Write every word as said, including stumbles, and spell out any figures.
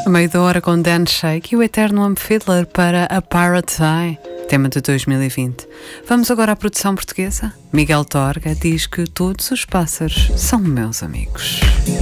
A meio da hora com Dan Shake e o eterno Amp Fiddler para A Pirate's Eye, tema de dois mil e vinte. Vamos agora à produção portuguesa. Miguel Torga diz que todos os pássaros são meus amigos.